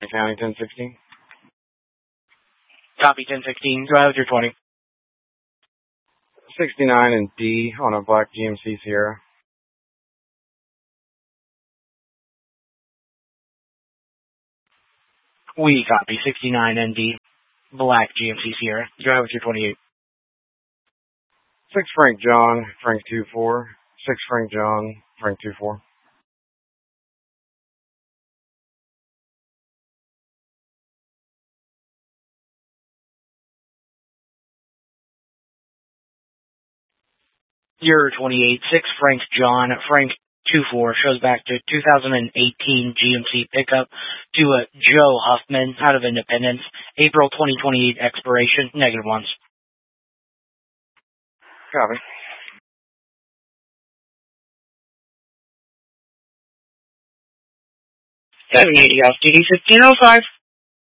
County 1016. Copy 1016. Go ahead with your 20. 69 and D on a black GMC Sierra. We copy 69 ND, black GMC Sierra. Go ahead with your 28. 6 Frank John, Frank 24. 6 Frank John, Frank 24. Your 28. 6 Frank John, Frank 24 shows back to 2018 GMC pickup to a Joe Huffman out of Independence. April 2028 expiration, -1s. Copy. 780 off duty 1505.